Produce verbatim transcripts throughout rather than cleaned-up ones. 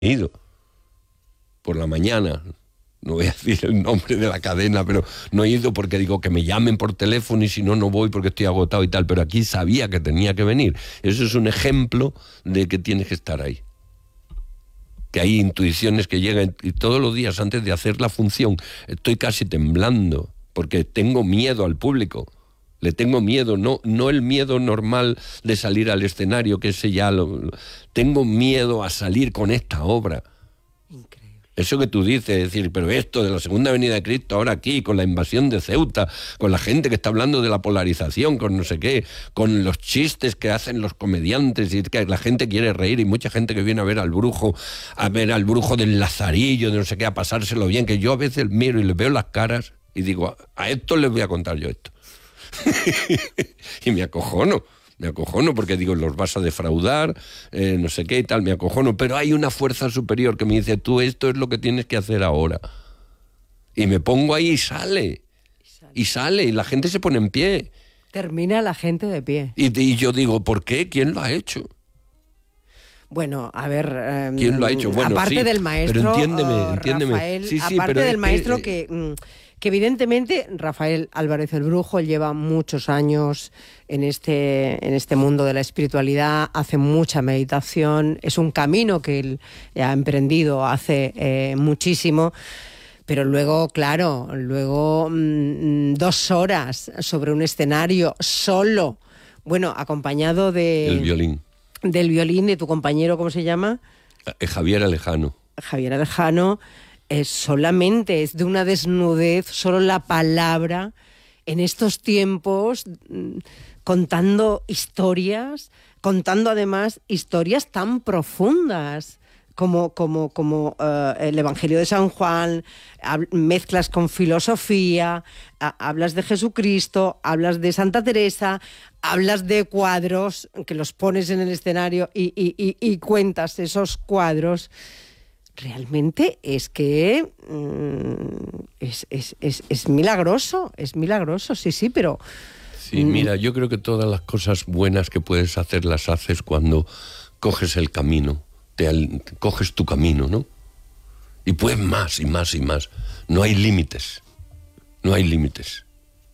ido por la mañana. No voy a decir el nombre de la cadena, pero no he ido porque digo que me llamen por teléfono y si no, no voy porque estoy agotado y tal. Pero aquí sabía que tenía que venir. Eso es un ejemplo de que tienes que estar ahí. Que hay intuiciones que llegan y todos los días antes de hacer la función estoy casi temblando porque tengo miedo al público. Le tengo miedo, no, no el miedo normal de salir al escenario, que ese ya lo, lo... Tengo miedo a salir con esta obra. Increíble. Eso que tú dices, es decir, pero esto de la Segunda Venida de Cristo, ahora aquí, con la invasión de Ceuta, con la gente que está hablando de la polarización, con no sé qué, con los chistes que hacen los comediantes, y que la gente quiere reír, y mucha gente que viene a ver al brujo, a ver al brujo del Lazarillo, de no sé qué, a pasárselo bien, que yo a veces miro y les veo las caras y digo, a esto les voy a contar yo esto. Y me acojono. Me acojono porque digo, los vas a defraudar, eh, no sé qué y tal, me acojono. Pero hay una fuerza superior que me dice, tú esto es lo que tienes que hacer ahora. Y me pongo ahí y sale. Y sale, y, sale, y la gente se pone en pie. Termina la gente de pie. Y, y yo digo, ¿por qué? ¿Quién lo ha hecho? Bueno, a ver... Eh, ¿Quién lo ha hecho? Bueno, aparte sí, del maestro, pero entiéndeme, entiéndeme. Rafael, sí, sí, aparte pero del es maestro que... que... que evidentemente Rafael Álvarez el Brujo lleva muchos años en este, en este mundo de la espiritualidad, hace mucha meditación, es un camino que él ha emprendido hace eh, muchísimo, pero luego, claro, luego mmm, dos horas sobre un escenario solo, bueno, acompañado de... El violín. Del violín de tu compañero, ¿cómo se llama? Javier Alejano. Javier Alejano. Es solamente, es de una desnudez, solo la palabra, en estos tiempos, contando historias, contando además historias tan profundas como, como, como uh, el Evangelio de San Juan, mezclas con filosofía, hablas de Jesucristo, hablas de Santa Teresa, hablas de cuadros que los pones en el escenario y, y, y, y cuentas esos cuadros. Realmente es que mmm, es, es, es, es milagroso, es milagroso, sí, sí, pero... Sí, mira, yo creo que todas las cosas buenas que puedes hacer las haces cuando coges el camino, te, al, coges tu camino, ¿no? Y puedes más y más y más. No hay límites, no hay límites.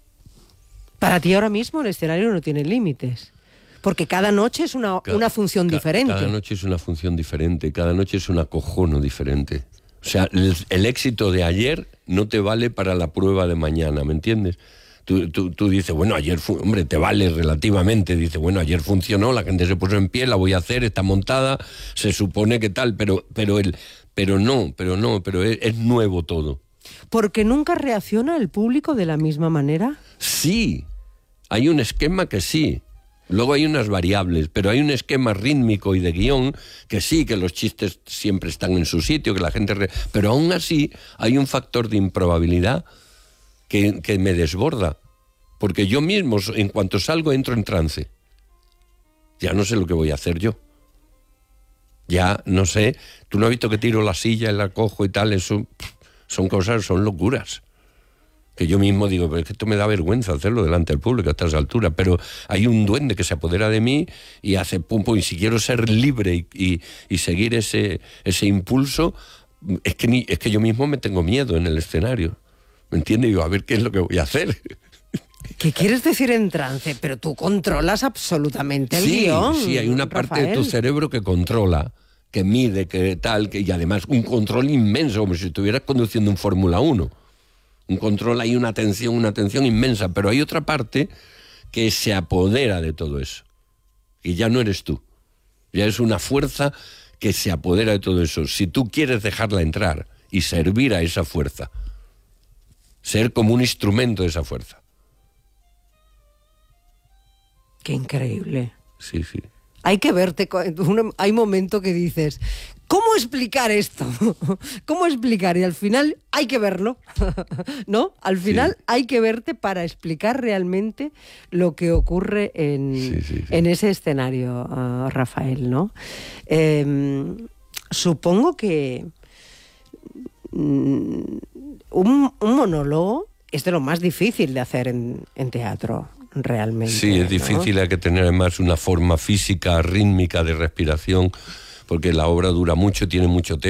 Para ti ahora mismo el escenario no tiene límites. Porque cada noche es una, cada, una función ca, diferente. Cada noche es una función diferente, cada noche es un acojono diferente. O sea, el, el éxito de ayer no te vale para la prueba de mañana, ¿me entiendes? Tú, tú, tú dices, bueno, ayer, fu- hombre, te vale relativamente. Dices, bueno, ayer funcionó, la gente se puso en pie, la voy a hacer, está montada, se supone que tal, pero, pero, el, pero no, pero no, pero es, es nuevo todo. ¿Porque nunca reacciona el público de la misma manera? Sí, hay un esquema que sí. Luego hay unas variables, pero hay un esquema rítmico y de guión que sí, que los chistes siempre están en su sitio, que la gente... Re... Pero aún así hay un factor de improbabilidad que, que me desborda. Porque yo mismo, en cuanto salgo, entro en trance. Ya no sé lo que voy a hacer yo. Ya no sé. Tú no has visto que tiro la silla y la cojo y tal. Eso son cosas, son locuras. Que yo mismo digo, pero es que esto me da vergüenza hacerlo delante del público a estas alturas, pero hay un duende que se apodera de mí y hace pum pum, y si quiero ser libre y, y, y seguir ese, ese impulso, es que, ni, es que yo mismo me tengo miedo en el escenario, ¿me entiendes? Digo, a ver qué es lo que voy a hacer. ¿Qué quieres decir en trance? Pero tú controlas absolutamente el sí, guión. Sí, hay una Rafael. parte de tu cerebro que controla, que mide, que tal, que, y además un control inmenso, como si estuvieras conduciendo un Fórmula uno. Un control, hay una atención, una atención inmensa, pero hay otra parte que se apodera de todo eso. Y ya no eres tú. Ya es una fuerza que se apodera de todo eso. Si tú quieres dejarla entrar y servir a esa fuerza, ser como un instrumento de esa fuerza. Qué increíble. Sí, sí. Hay que verte, hay momentos que dices, ¿cómo explicar esto? ¿Cómo explicar? Y al final hay que verlo, ¿no? Al final sí. Hay que verte para explicar realmente lo que ocurre en, sí, sí, sí. en ese escenario, uh, Rafael, ¿no? Eh, supongo que um, un, un monólogo es de lo más difícil de hacer en, en teatro. Realmente. Sí, es difícil, ¿no? Hay que tener además una forma física, rítmica de respiración porque la obra dura mucho, tiene mucho